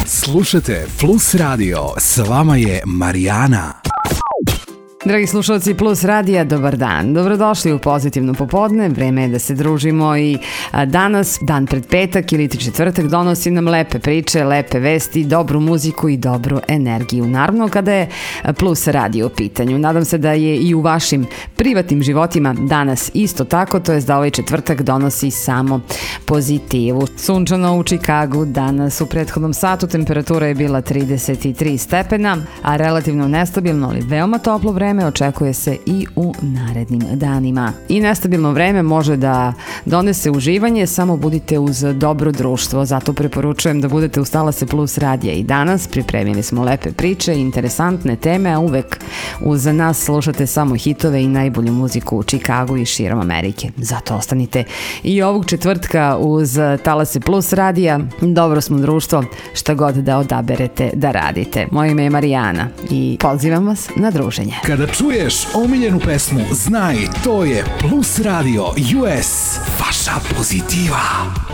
Slušajte Plus Radio, s vama je Marijana. Dragi slušalci Plus Radija, dobar dan. Dobrodošli u Pozitivno popodne, vreme je da se družimo i danas, dan pred petak ili četvrtak, donosi nam lepe priče, lepe vesti, dobru muziku i dobru energiju. Naravno, kada je Plus Radio u pitanju. Nadam se da je i u vašim privatnim životima danas isto tako, to jest da ovaj četvrtak donosi samo pozitivu. Sunčano u Čikagu, danas u prethodnom satu temperatura je bila 33 stepena, a relativno nestabilno, ali veoma toplo vreme očekuje se i u narednim danima. I nestabilno vreme može da donese uživanje, samo budite uz dobro društvo, zato preporučujem da budete uz Talase Plus Radija i danas. Pripremili smo lepe priče, interesantne teme, a uvek uz nas slušate samo hitove i najbolju muziku u Čikagu i širom Amerike. Zato ostanite i ovog četvrtka uz Talase Plus Radija. Dobro smo društvo, šta god da odaberete da radite. Moje ime je Marijana i pozivam vas na druženje. Kada čuješ omiljenu pesmu, znaj, to je Plus Radio US, vaša pozitiva.